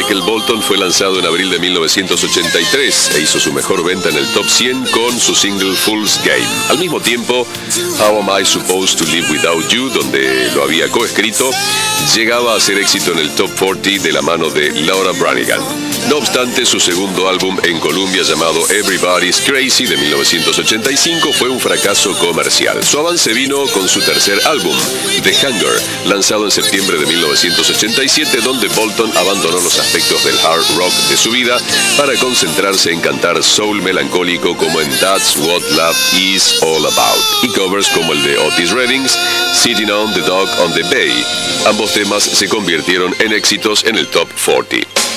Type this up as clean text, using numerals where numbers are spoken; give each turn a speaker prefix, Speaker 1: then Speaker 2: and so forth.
Speaker 1: Michael Bolton fue lanzado en abril de 1983 e hizo su mejor venta en el Top 100 con su single Fool's Game. Al mismo tiempo, How Am I Supposed to Live Without You, donde lo había coescrito, llegaba a ser éxito en el Top 40 de la mano de Laura Branigan. No obstante, su segundo álbum en Columbia, llamado Everybody's Crazy de 1985, fue un fracaso comercial. Su avance vino con su tercer álbum, The Hunger, lanzado en septiembre de 1987, donde Bolton abandonó los aspectos del hard rock de su vida para concentrarse en cantar soul melancólico como en That's What Love Is All About, y covers como el de Otis Redding's Sitting on the Dock on the Bay. Ambos temas se convirtieron en éxitos en el Top 40.